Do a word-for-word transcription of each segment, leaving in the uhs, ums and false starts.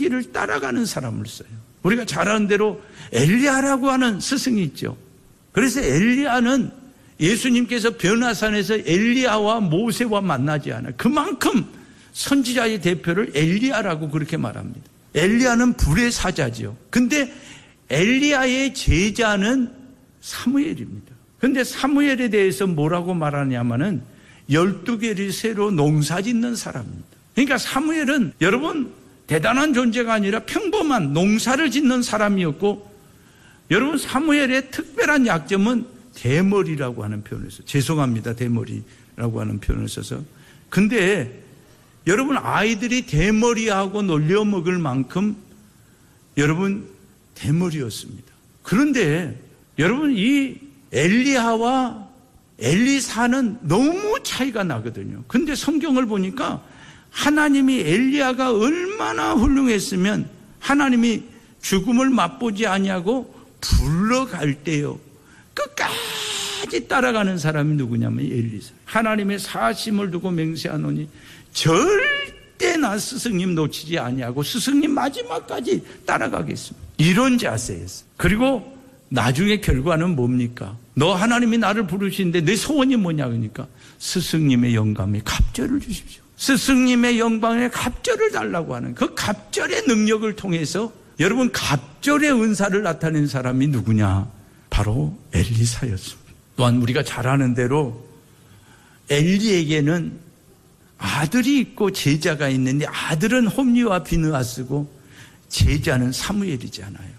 길을 따라가는 사람을 써요. 우리가 잘 아는 대로 엘리야라고 하는 스승이 있죠. 그래서 엘리야는 예수님께서 변화산에서 엘리야와 모세와 만나지 않아요. 그만큼 선지자의 대표를 엘리야라고 그렇게 말합니다. 엘리야는 불의 사자죠. 근데 엘리야의 제자는 사무엘입니다. 근데 사무엘에 대해서 뭐라고 말하냐면은 열두 개를 새로 농사 짓는 사람입니다. 그러니까 사무엘은 여러분 대단한 존재가 아니라 평범한 농사를 짓는 사람이었고, 여러분 사무엘의 특별한 약점은 대머리라고 하는 표현을 써요. 죄송합니다. 대머리라고 하는 표현을 써서. 근데 여러분 아이들이 대머리하고 놀려먹을 만큼 여러분 대머리였습니다. 그런데 여러분 이 엘리야와 엘리사는 너무 차이가 나거든요. 근데 성경을 보니까 하나님이 엘리야가 얼마나 훌륭했으면 하나님이 죽음을 맛보지 아니하고 불러갈 때요 끝까지 따라가는 사람이 누구냐면 엘리사. 하나님의 사심을 두고 맹세하노니 절대 나 스승님 놓치지 아니하고 스승님 마지막까지 따라가겠습니다. 이런 자세였어요. 그리고 나중에 결과는 뭡니까? 너 하나님이 나를 부르시는데 내 소원이 뭐냐 그러니까 스승님의 영광에 갑절을 주십시오. 스승님의 영광에 갑절을 달라고 하는 그 갑절의 능력을 통해서 여러분 갑절의 은사를 나타낸 사람이 누구냐? 바로 엘리사였습니다. 또한 우리가 잘 아는 대로 엘리에게는 아들이 있고 제자가 있는데 아들은 홈리와 비느하스고 제자는 사무엘이잖아요.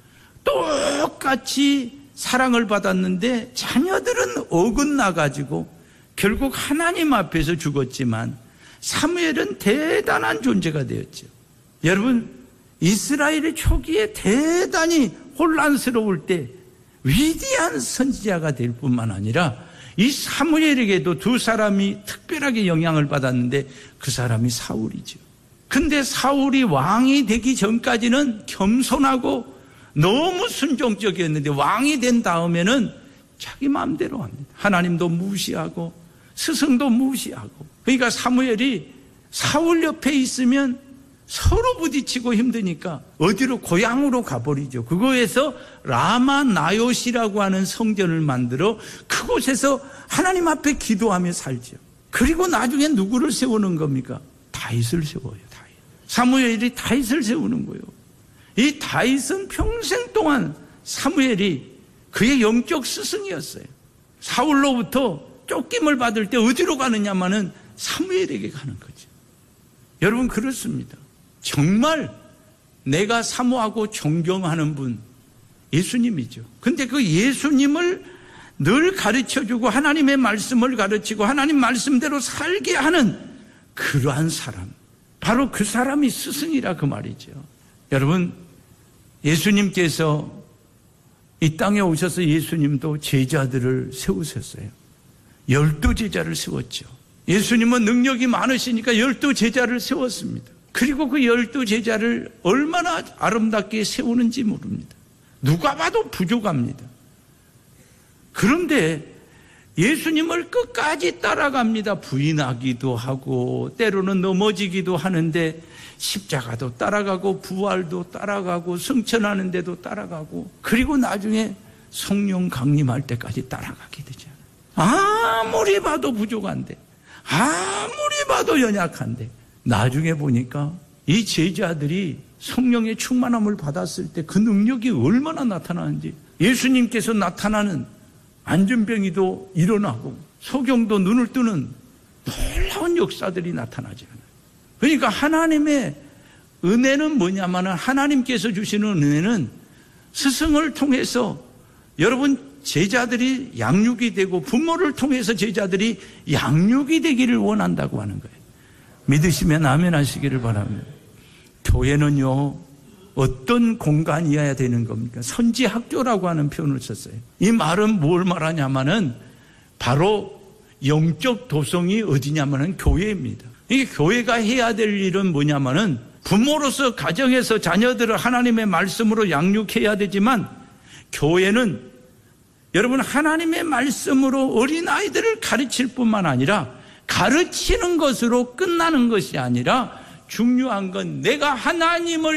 똑같이 사랑을 받았는데 자녀들은 어긋나가지고 결국 하나님 앞에서 죽었지만 사무엘은 대단한 존재가 되었죠. 여러분 이스라엘의 초기에 대단히 혼란스러울 때 위대한 선지자가 될 뿐만 아니라 이 사무엘에게도 두 사람이 특별하게 영향을 받았는데 그 사람이 사울이죠. 근데 사울이 왕이 되기 전까지는 겸손하고 너무 순종적이었는데 왕이 된 다음에는 자기 마음대로 합니다. 하나님도 무시하고 스승도 무시하고. 그러니까 사무엘이 사울 옆에 있으면 서로 부딪히고 힘드니까 어디로 고향으로 가버리죠. 그거에서 라마 나요시라고 하는 성전을 만들어 그곳에서 하나님 앞에 기도하며 살죠. 그리고 나중에 누구를 세우는 겁니까? 다윗을 세워요. 다윗. 사무엘이 다윗을 세우는 거예요. 이 다윗은 평생 동안 사무엘이 그의 영적 스승이었어요. 사울로부터 쫓김을 받을 때 어디로 가느냐면은 사무엘에게 가는 거죠. 여러분 그렇습니다. 정말 내가 사모하고 존경하는 분 예수님이죠. 근데 그 예수님을 늘 가르쳐주고 하나님의 말씀을 가르치고 하나님 말씀대로 살게 하는 그러한 사람, 바로 그 사람이 스승이라 그 말이죠. 여러분 예수님께서 이 땅에 오셔서 예수님도 제자들을 세우셨어요. 열두 제자를 세웠죠. 예수님은 능력이 많으시니까 열두 제자를 세웠습니다. 그리고 그 열두 제자를 얼마나 아름답게 세우는지 모릅니다. 누가 봐도 부족합니다. 그런데 예수님을 끝까지 따라갑니다. 부인하기도 하고 때로는 넘어지기도 하는데 십자가도 따라가고 부활도 따라가고 승천하는 데도 따라가고 그리고 나중에 성령 강림할 때까지 따라가게 되잖아요. 아무리 봐도 부족한데 아무리 봐도 연약한데 나중에 보니까 이 제자들이 성령의 충만함을 받았을 때 그 능력이 얼마나 나타나는지 예수님께서 나타나는 안전병이도 일어나고 소경도 눈을 뜨는 놀라운 역사들이 나타나지 않아요. 그러니까 하나님의 은혜는 뭐냐면 하나님께서 주시는 은혜는 스승을 통해서 여러분 제자들이 양육이 되고 부모를 통해서 제자들이 양육이 되기를 원한다고 하는 거예요. 믿으시면 아멘 하시기를 바랍니다. 교회는요 어떤 공간이어야 되는 겁니까? 선지학교라고 하는 표현을 썼어요. 이 말은 뭘 말하냐면은 바로 영적 도성이 어디냐면은 교회입니다. 이게 교회가 해야 될 일은 뭐냐면은 부모로서 가정에서 자녀들을 하나님의 말씀으로 양육해야 되지만 교회는 여러분 하나님의 말씀으로 어린아이들을 가르칠 뿐만 아니라 가르치는 것으로 끝나는 것이 아니라 중요한 건 내가 하나님을